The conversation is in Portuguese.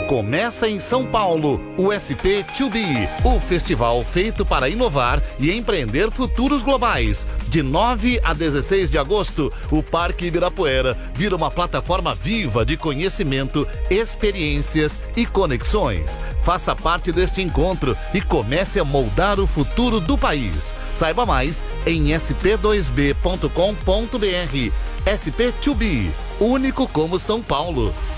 Começa em São Paulo, o SP2B, o festival feito para inovar e empreender futuros globais. De 9 a 16 de agosto, o Parque Ibirapuera vira uma plataforma viva de conhecimento, experiências e conexões. Faça parte deste encontro e comece a moldar o futuro do país. Saiba mais em sp2b.com.br. SP2B, único como São Paulo.